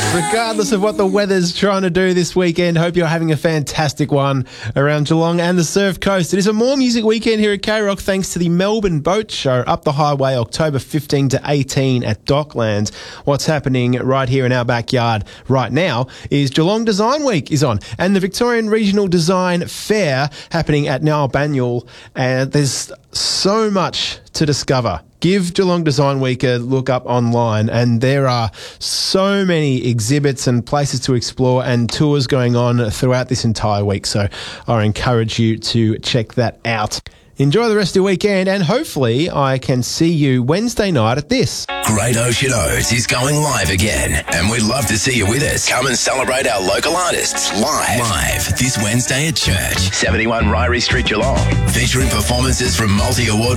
Regardless of what the weather's trying to do this weekend, hope you're having a fantastic one around Geelong and the Surf Coast. It is a more music weekend here at K-Rock thanks to the Melbourne Boat Show up the highway October 15 to 18 at Docklands. What's happening right here in our backyard right now is Geelong Design Week is on and the Victorian Regional Design Fair happening at Nowbanyal, and there's so much to discover. Give Geelong Design Week a look up online, and there are so many exhibits and places to explore and tours going on throughout this entire week. So I encourage you to check that out. Enjoy the rest of your weekend, and hopefully I can see you Wednesday night at this. Great Ocean O's is going live again, and we'd love to see you with us. Come and celebrate our local artists live this Wednesday at church. 71 Ryrie Street, Geelong. Featuring performances from multi-award